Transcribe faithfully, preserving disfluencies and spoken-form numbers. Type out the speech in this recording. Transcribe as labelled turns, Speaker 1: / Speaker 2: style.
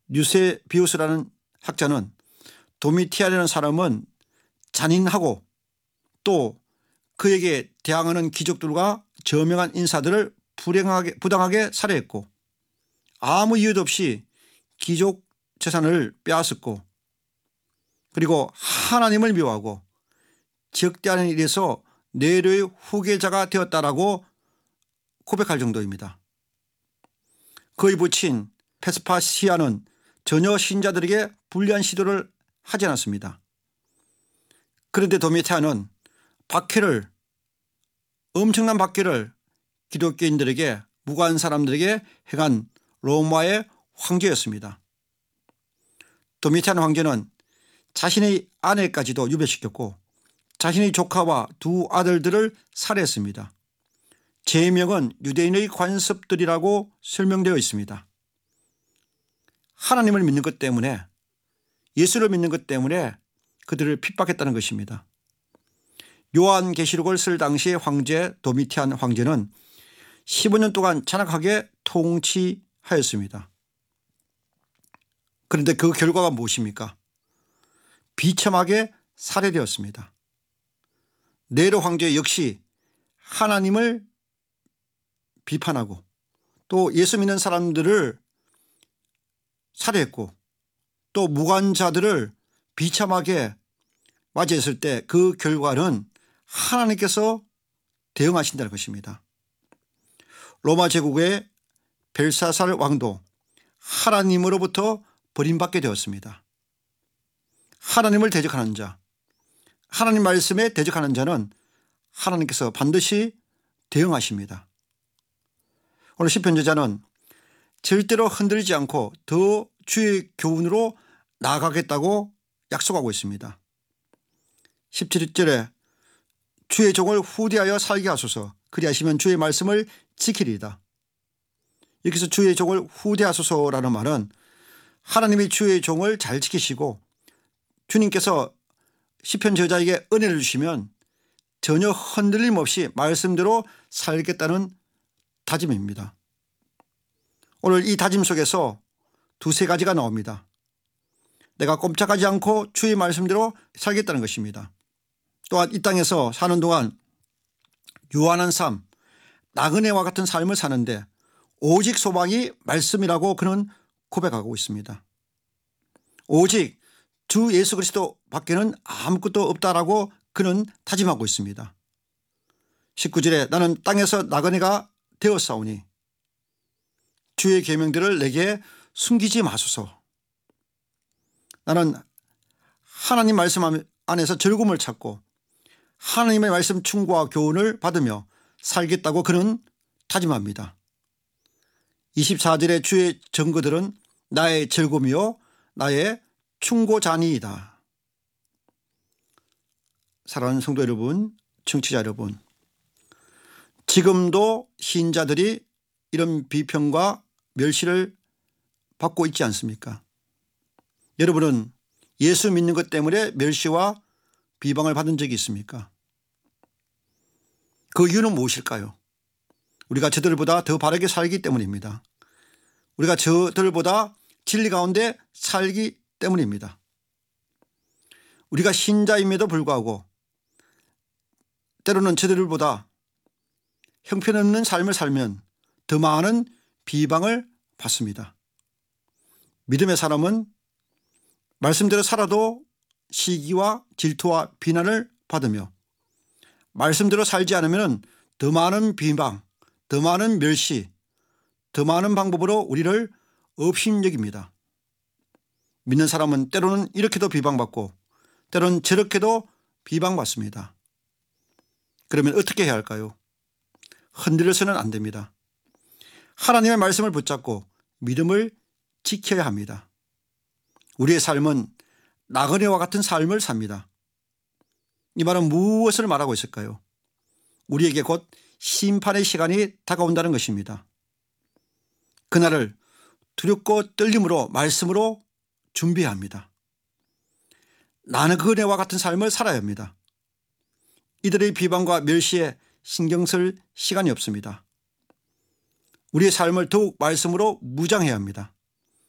Speaker 1: 유세비우스라는 학자는 도미티안이라는 사람은 잔인하고 또 그에게 대항하는 귀족들과 저명한 인사들을 불행하게, 부당하게 살해했고 아무 이유도 없이 귀족 재산을 빼앗았고 그리고 하나님을 미워하고 적대하는 일에서 네로의 후계자가 되었다라고 고백할 정도입니다. 그의 부친 페스파시아는 전혀 신자들에게 불리한 시도를 하지 않았습니다. 그런데 도미티안은 박해를 엄청난 박해를 기독교인들에게 무고한 사람들에게 행한 로마의 황제였습니다. 도미티안 황제는 자신의 아내까지도 유배시켰고 자신의 조카와 두 아들들을 살해했습니다. 제명은 유대인의 관습들이라고 설명되어 있습니다. 하나님을 믿는 것 때문에 예수를 믿는 것 때문에 그들을 핍박했다는 것입니다. 요한계시록을 쓸 당시의 황제 도미티안 황제는 십오 년 동안 잔악하게 통치하였습니다. 그런데 그 결과가 무엇입니까? 비참하게 살해되었습니다. 네로 황제 역시 하나님을 비판하고 또 예수 믿는 사람들을 살해했고 또 무관자들을 비참하게 맞이했을 때 그 결과는 하나님께서 대응하신다는 것입니다. 로마 제국의 벨사살 왕도 하나님으로부터 버림받게 되었습니다. 하나님을 대적하는 자, 하나님 말씀에 대적하는 자는 하나님께서 반드시 대응하십니다. 오늘 시편 저자는 절대로 흔들리지 않고 더 주의 교훈으로 나아가겠다고 약속하고 있습니다. 십칠 절에 주의 종을 후대하여 살게 하소서 그리하시면 주의 말씀을 지키리이다. 여기서 주의 종을 후대하소서라는 말은 하나님이 주의 종을 잘 지키시고 주님께서 시편 저자에게 은혜를 주시면 전혀 흔들림 없이 말씀대로 살겠다는 다짐입니다. 오늘 이 다짐 속에서 두세 가지가 나옵니다. 내가 꼼짝하지 않고 주의 말씀대로 살겠다는 것입니다. 또한 이 땅에서 사는 동안 유한한 삶, 나그네와 같은 삶을 사는데 오직 소망이 말씀이라고 그는 고백하고 있습니다. 오직 주 예수 그리스도 밖에는 아무것도 없다라고 그는 다짐하고 있습니다. 십구 절에 나는 땅에서 나그네가 되었사오니 주의 계명들을 내게 숨기지 마소서. 나는 하나님 말씀 안에서 즐거움을 찾고 하나님의 말씀 충고와 교훈을 받으며 살겠다고 그는 다짐합니다. 이십사 절의 주의 증거들은 나의 즐거움이요 나의 충고자니이다. 사랑하는 성도 여러분, 청취자 여러분, 지금도 신자들이 이런 비평과 멸시를 받고 있지 않습니까? 여러분은 예수 믿는 것 때문에 멸시와 비방을 받은 적이 있습니까? 그 이유는 무엇일까요? 우리가 저들보다 더 바르게 살기 때문입니다. 우리가 저들보다 진리 가운데 살기 때문입니다. 우리가 신자임에도 불구하고 때로는 저들보다 형편없는 삶을 살면 더 많은 비방을 받습니다. 믿음의 사람은 말씀대로 살아도 시기와 질투와 비난을 받으며 말씀대로 살지 않으면 더 많은 비방, 더 많은 멸시, 더 많은 방법으로 우리를 업신여깁니다. 믿는 사람은 때로는 이렇게도 비방받고 때로는 저렇게도 비방받습니다. 그러면 어떻게 해야 할까요? 흔들려서는 안 됩니다. 하나님의 말씀을 붙잡고 믿음을 지켜야 합니다. 우리의 삶은 나그네와 같은 삶을 삽니다. 이 말은 무엇을 말하고 있을까요? 우리에게 곧 심판의 시간이 다가온다는 것입니다. 그날을 두렵고 떨림으로 말씀으로 준비해야 합니다. 나그네와 같은 삶을 살아야 합니다. 이들의 비방과 멸시에 신경 쓸 시간이 없습니다. 우리의 삶을 더욱 말씀으로 무장해야 합니다.